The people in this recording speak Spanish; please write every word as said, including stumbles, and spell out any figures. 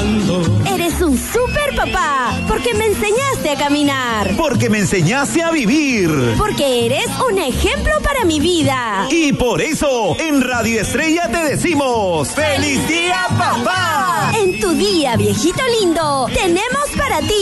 llorando. Eres un super papá, porque me enseñaste a caminar. Porque me enseñaste a vivir. Porque eres un ejemplo para mi vida. Y por eso, en Radio Estrella te decimos ¡Feliz Día, Papá! En tu día, viejito lindo, tenemos para ti